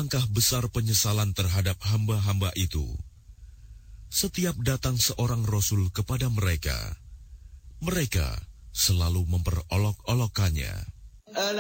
alangkah besar penyesalan terhadap hamba-hamba itu. Setiap datang seorang rasul kepada mereka, mereka selalu memperolok-olokkannya.